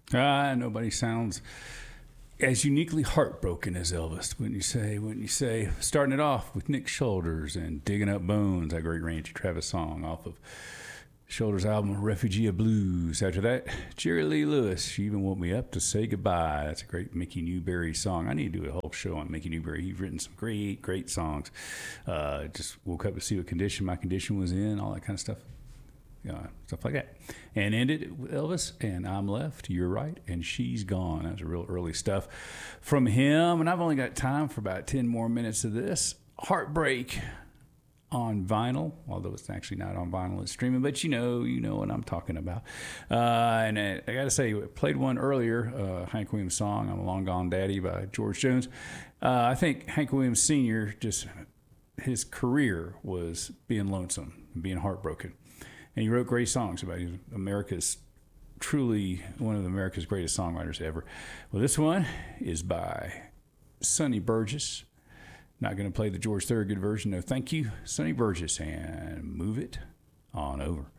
Nobody sounds as uniquely heartbroken as Elvis. Wouldn't you say, starting it off with Nick Shoulders and Digging Up Bones, that great Randy Travis song off of Shoulders' album Refugee of Blues. After that, Jerry Lee Lewis, She Even Woke Me Up to Say Goodbye. That's a great Mickey Newberry song. I need to do a whole show on Mickey Newberry. He's written some great songs. Just woke up to see what condition my condition was in, all that kind of stuff. Stuff like that. And ended with Elvis and I'm Left, You're Right, and She's Gone. That was real early stuff from him. And I've only got time for about 10 more minutes of this. Heartbreak on vinyl, although it's actually not on vinyl, it's streaming, but you know what I'm talking about. And I got to say, I played one earlier, Hank Williams song, I'm a Long Gone Daddy by George Jones. I think Hank Williams Sr., just his career was being lonesome and being heartbroken. And he wrote great songs about it. America's truly one of America's greatest songwriters ever. Well, this one is by Sonny Burgess. Not going to play the George Thorogood version. No, thank you, Sonny Burgess, and move it on over.